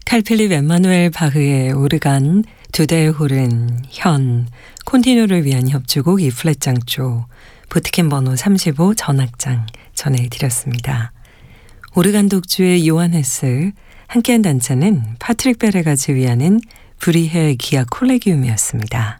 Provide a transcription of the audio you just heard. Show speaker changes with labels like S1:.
S1: 칼 필립 엠마누엘 바흐의 오르간, 두 대의 호른, 현, 콘티뉴를 위한 협주곡 E플랫 장조, 보트킨 번호 35 전악장 전해드렸습니다. 오르간 독주의 요한 헤스, 함께한 단차는 파트릭 베레가 지휘하는 브리헤 기아 콜레기움이었습니다.